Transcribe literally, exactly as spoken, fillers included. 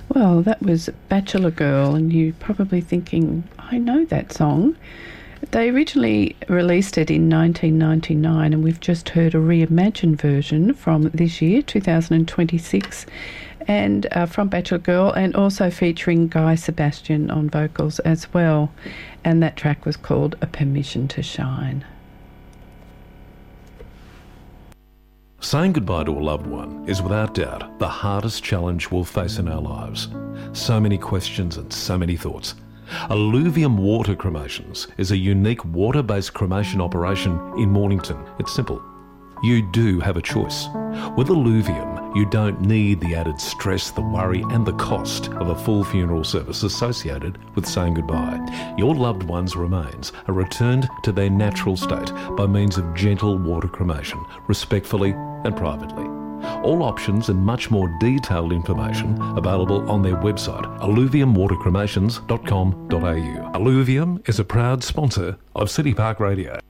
Well, that was Bachelor Girl, and you're probably thinking, I know that song. They originally released it in nineteen ninety-nine, and we've just heard a reimagined version from this year, two thousand twenty-six, and uh, from Bachelor Girl, and also featuring Guy Sebastian on vocals as well. And that track was called A Permission to Shine. Saying goodbye to a loved one is without doubt the hardest challenge we'll face in our lives. So many questions and so many thoughts. Alluvium Water Cremations is a unique water-based cremation operation in Mornington. It's simple. You do have a choice. With Alluvium, you don't need the added stress, the worry and the cost of a full funeral service associated with saying goodbye. Your loved one's remains are returned to their natural state by means of gentle water cremation, respectfully and privately. All options and much more detailed information available on their website, alluvium water cremations dot com dot a u. Alluvium is a proud sponsor of City Park Radio.